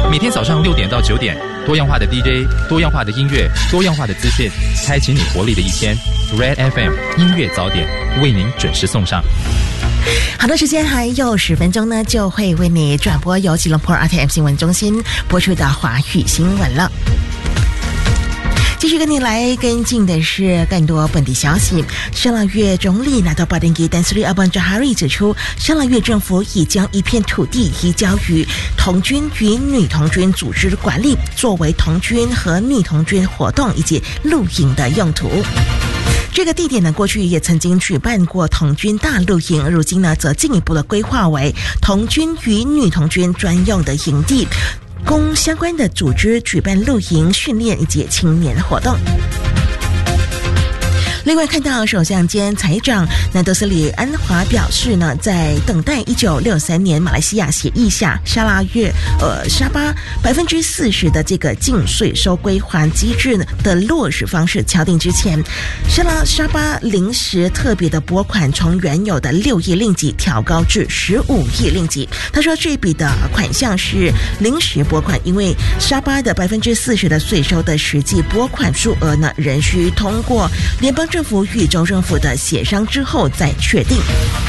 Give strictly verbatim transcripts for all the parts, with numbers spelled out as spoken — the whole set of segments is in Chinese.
每天早上六点到九点，多样化的 D J， 多样化的音乐，多样化的资讯，开启你活力的一天。Red F M 音乐早点为您准时送上。 好的，时间还有十分钟呢，就会为你转播由吉隆坡 R T M 新闻中心播出的华语新闻了。继续跟你来跟进的是更多本地消息。沙拉越总理拿到巴登吉丹斯里阿班扎哈瑞指出，沙拉越政府已将一片土地移交予童军与女童军组织管理，作为童军和女童军活动以及露营的用途。这个地点呢，过去也曾经举办过童军大露营，如今呢，则进一步的规划为童军与女童军专用的营地，供相关的组织举办露营、训练以及青年活动。另外，看到首相兼财长南德斯里安华表示呢，在等待一九六三年马来西亚协议下沙拉越呃沙巴百分之四十的这个净税收归还机制的落实方式敲定之前，沙拉沙巴临时特别的拨款从原有的六亿令吉调高至十五亿令吉。他说，这笔的款项是临时拨款，因为沙巴的百分之四十的税收的实际拨款数额呢，仍需通过联邦政府与州政府的协商之后再确定。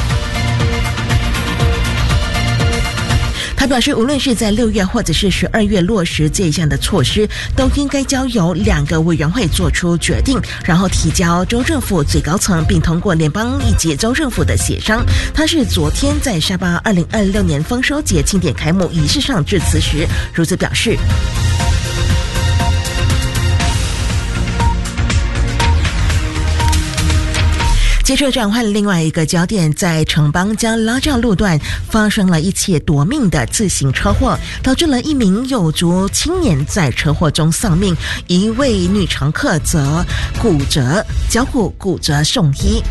他表示，无论是在六月或者是十二月落实这项的措施，都应该交由两个委员会做出决定，然后提交州政府最高层，并通过联邦以及州政府的协商。他是昨天在沙巴二零二六年丰收节庆典开幕仪式上致辞时如此表示。接着转换另外一个焦点，在城邦江拉教路段发生了一起夺命的自行车祸，导致了一名有族青年在车祸中丧命，一位女乘客则骨折，脚骨骨折送医。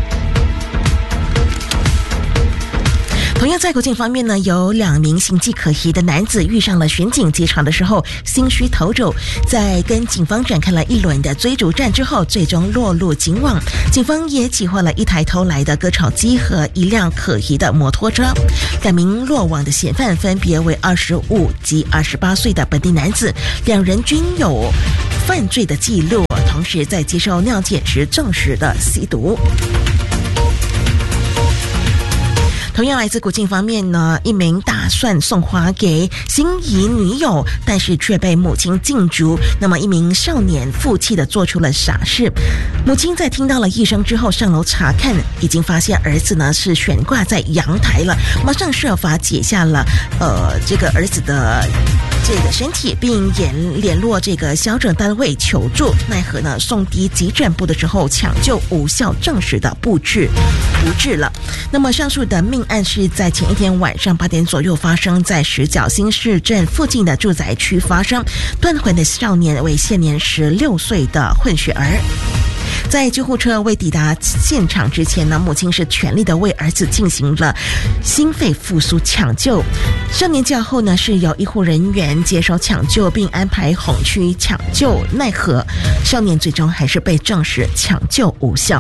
同样在国境方面呢，有两名形迹可疑的男子遇上了巡警截查的时候心虚逃走，在跟警方展开了一轮的追逐战之后，最终落入警网。警方也起获了一台偷来的割草机和一辆可疑的摩托车。两名落网的嫌犯分别为二十五及二十八岁的本地男子，两人均有犯罪的记录，同时在接受尿检时证实的吸毒。同样来自古晋方面呢，一名打算送花给心仪女友，但是却被母亲禁足。那么一名少年负气的做出了傻事，母亲在听到了一声之后上楼查看，已经发现儿子呢是悬挂在阳台了，马上设法解下了呃这个儿子的这个身体，并联联络这个消诊单位求助，奈何呢送抵急诊部的时候抢救无效，证实的不治不治了。那么上述的命案是在前一天晚上八点左右发生在石角新市镇附近的住宅区发生，断魂的少年为现年十六岁的混血儿。在救护车未抵达现场之前呢，母亲是全力的为儿子进行了心肺复苏抢救。少年较后呢，是由医护人员接手抢救，并安排红区抢救，奈何少年最终还是被证实抢救无效。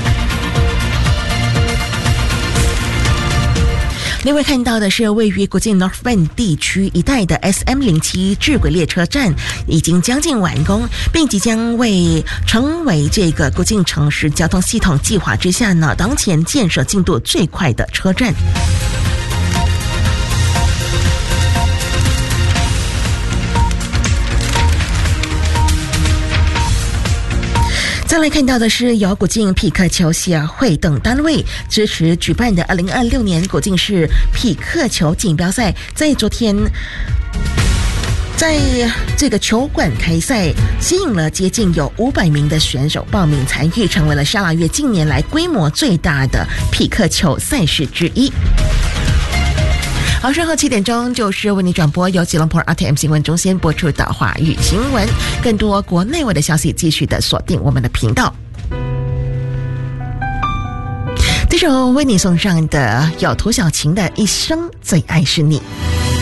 另外看到的是，位于国境 North Bend 地区一带的 S M 零七 智轨列车站已经将近完工，并即将为成为这个国境城市交通系统计划之下呢，当前建设进度最快的车站。再来看到的是，由国境匹克球协会等单位支持举办的二零二六年国境市匹克球锦标赛，在昨天在这个球馆开赛，吸引了接近有五百名的选手报名参与，成为了沙拉越近年来规模最大的匹克球赛事之一。好，稍后七点钟就是为你转播由吉隆坡 R T M 新闻中心播出的华语新闻，更多国内外的消息继续的锁定我们的频道。这首为你送上的有涂晓晴的一生最爱是你。